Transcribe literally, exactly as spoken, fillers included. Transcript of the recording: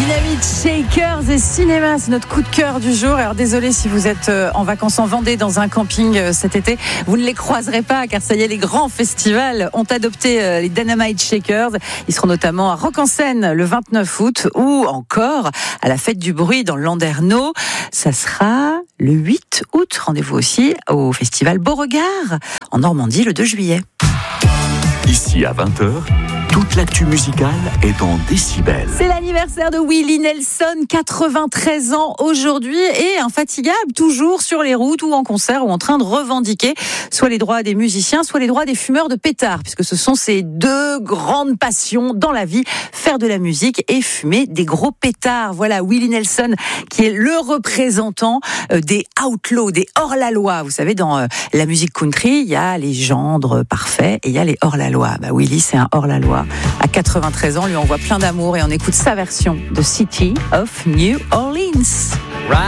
Dynamite Shakers et cinéma, c'est notre coup de cœur du jour. Alors désolé si vous êtes en vacances en Vendée dans un camping cet été, vous ne les croiserez pas car ça y est, les grands festivals ont adopté les Dynamite Shakers. Ils seront notamment à Rock en Seine le vingt-neuf août ou encore à la Fête du Bruit dans le Landerneau. Ça sera le huit août. Rendez-vous aussi au festival Beauregard en Normandie le deux juillet. Ici à vingt heures, toute l'actu musicale est en décibels. C'est l'anniversaire de Willie Nelson, quatre-vingt-treize ans aujourd'hui et infatigable, toujours sur les routes ou en concert ou en train de revendiquer soit les droits des musiciens, soit les droits des fumeurs de pétards, puisque ce sont ses deux grandes passions dans la vie, faire de la musique et fumer des gros pétards. Voilà Willie Nelson qui est le représentant des outlaws, des hors-la-loi. Vous savez, dans la musique country, il y a les gendres parfaits et il y a les hors-la-loi. Bah, Willie, c'est un hors-la-loi. À quatre-vingt-treize ans, lui envoie plein d'amour et on écoute sa version de City of New Orleans.